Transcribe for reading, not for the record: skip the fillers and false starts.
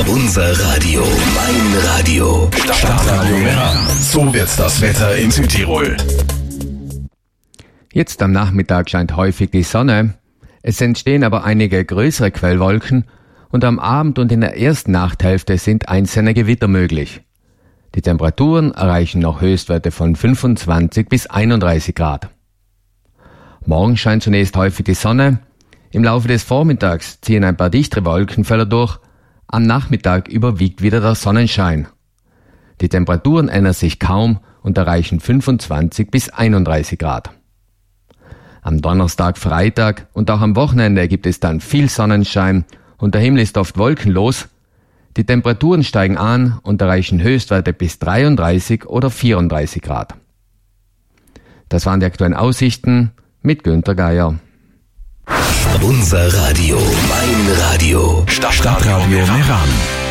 Unser Radio, mein Radio. Stadtradio Meran. So wird das Wetter in Südtirol. Jetzt am Nachmittag scheint häufig die Sonne. Es entstehen aber einige größere Quellwolken und am Abend und in der ersten Nachthälfte sind einzelne Gewitter möglich. Die Temperaturen erreichen noch Höchstwerte von 25 bis 31 Grad. Morgen scheint zunächst häufig die Sonne. Im Laufe des Vormittags ziehen ein paar dichtere Wolkenfelder durch. Am Nachmittag überwiegt wieder der Sonnenschein. Die Temperaturen ändern sich kaum und erreichen 25 bis 31 Grad. Am Donnerstag, Freitag und auch am Wochenende gibt es dann viel Sonnenschein und der Himmel ist oft wolkenlos. Die Temperaturen steigen an und erreichen Höchstwerte bis 33 oder 34 Grad. Das waren die aktuellen Aussichten mit Günther Geier. Unser Radio, mein Radio. Stadtradio Meran.